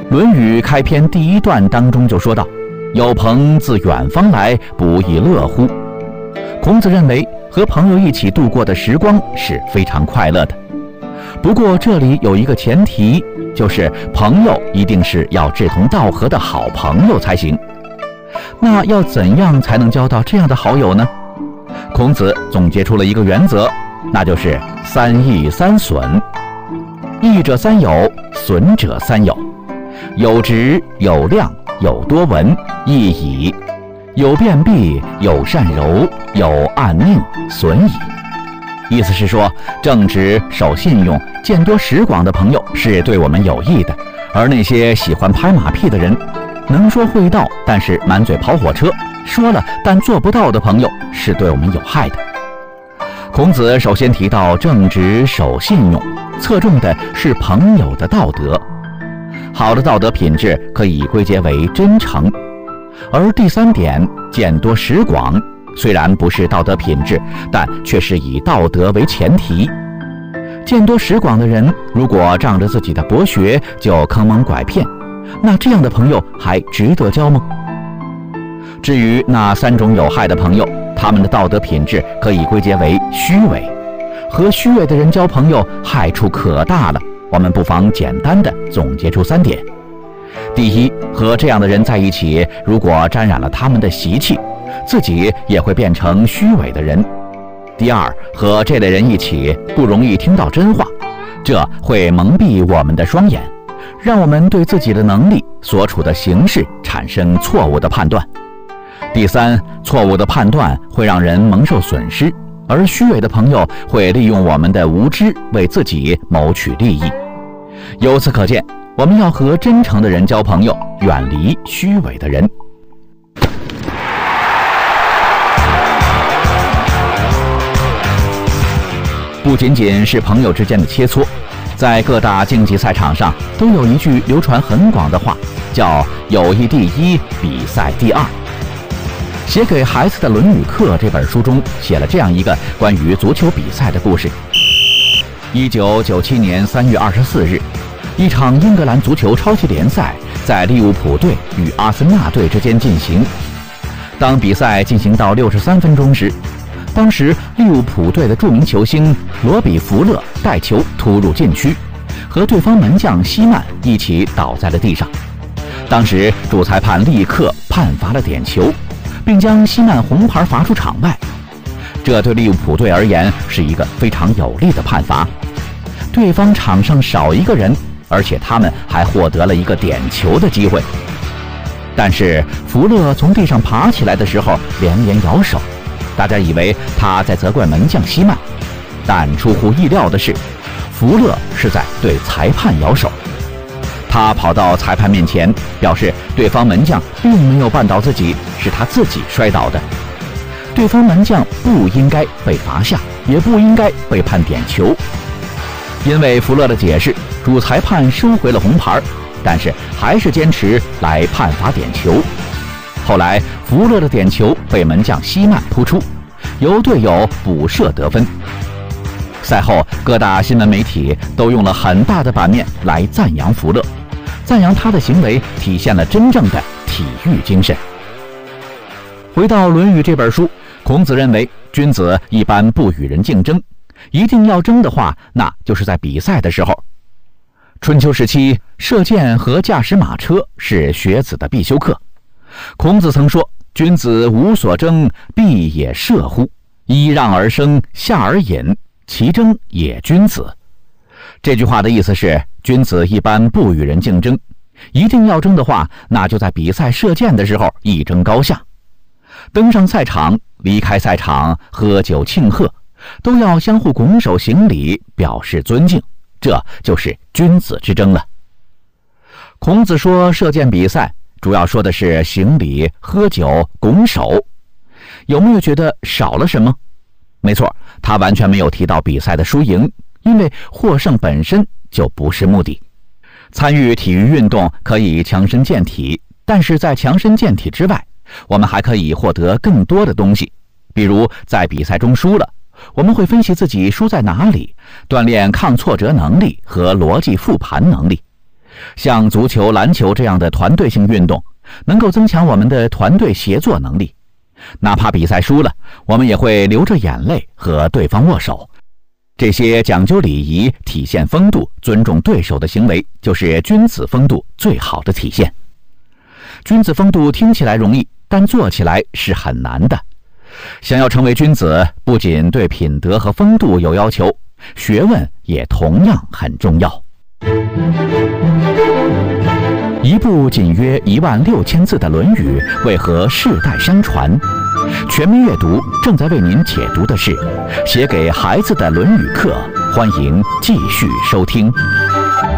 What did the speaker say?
论语开篇第一段当中就说到：“有朋自远方来，不亦乐乎？”孔子认为和朋友一起度过的时光是非常快乐的。不过这里有一个前提，就是朋友一定是要志同道合的好朋友才行。那要怎样才能交到这样的好友呢？孔子总结出了一个原则，那就是三益三损。益者三友，损者三友。有直，有量，有多闻，益矣；有辩辟，有善柔，有暗佞，损矣。意思是说，正直、守信用、见多识广的朋友是对我们有益的，而那些喜欢拍马屁的人，能说会道但是满嘴跑火车，说了但做不到的朋友是对我们有害的。孔子首先提到正直、守信用，侧重的是朋友的道德。好的道德品质可以归结为真诚。而第三点，见多识广，虽然不是道德品质，但却是以道德为前提。见多识广的人，如果仗着自己的博学就坑蒙拐骗，那这样的朋友还值得交吗？至于那三种有害的朋友，他们的道德品质可以归结为虚伪。和虚伪的人交朋友，害处可大了。我们不妨简单的总结出3点。第一，和这样的人在一起，如果沾染了他们的习气，自己也会变成虚伪的人。第二，和这类人一起不容易听到真话，这会蒙蔽我们的双眼，让我们对自己的能力、所处的形势产生错误的判断。第三，错误的判断会让人蒙受损失，而虚伪的朋友会利用我们的无知为自己谋取利益。由此可见，我们要和真诚的人交朋友，远离虚伪的人。不仅仅是朋友之间的切磋，在各大竞技赛场上都有一句流传很广的话，叫“友谊第一，比赛第二”。写给孩子的《论语课》这本书中写了这样一个关于足球比赛的故事。1997年3月24日，一场英格兰足球超级联赛在利物浦队与阿森纳队之间进行。当比赛进行到63分钟时，当时利物浦队的著名球星罗比·福勒带球突入禁区，和对方门将希曼一起倒在了地上。当时主裁判立刻判罚了点球，并将希曼红牌罚出场外。这对利物浦队而言是一个非常有利的判罚，对方场上少一个人，而且他们还获得了一个点球的机会。但是福勒从地上爬起来的时候连连摇手，大家以为他在责怪门将希曼，但出乎意料的是，福勒是在对裁判摇手。他跑到裁判面前，表示对方门将并没有绊倒自己，是他自己摔倒的。对方门将不应该被罚下，也不应该被判点球。因为福勒的解释，主裁判收回了红牌，但是还是坚持来判罚点球。后来福勒的点球被门将希曼扑出，由队友补射得分。赛后各大新闻媒体都用了很大的版面来赞扬福勒，赞扬他的行为体现了真正的体育精神。回到《论语》这本书，孔子认为君子一般不与人竞争，一定要争的话，那就是在比赛的时候。春秋时期，射箭和驾驶马车是学子的必修课。孔子曾说：“君子无所争，必也射乎？揖让而生，下而饮，其争也君子。”这句话的意思是，君子一般不与人竞争，一定要争的话，那就在比赛射箭的时候一争高下。登上赛场，离开赛场，喝酒庆贺，都要相互拱手行礼，表示尊敬，这就是君子之争了。孔子说射箭比赛主要说的是行礼、喝酒、拱手，有没有觉得少了什么？没错，他完全没有提到比赛的输赢，因为获胜本身就不是目的。参与体育运动可以强身健体，但是在强身健体之外，我们还可以获得更多的东西。比如在比赛中输了，我们会分析自己输在哪里，锻炼抗挫折能力和逻辑复盘能力。 像足球、篮球这样的团队性运动，能够增强我们的团队协作能力。哪怕比赛输了，我们也会流着眼泪和对方握手。这些讲究礼仪、体现风度、尊重对手的行为，就是君子风度最好的体现。君子风度听起来容易，但做起来是很难的。想要成为君子，不仅对品德和风度有要求，学问也同样很重要。一部仅约16000字的《论语》，为何世代相传？全民阅读正在为您解读的是写给孩子的《论语课》，欢迎继续收听。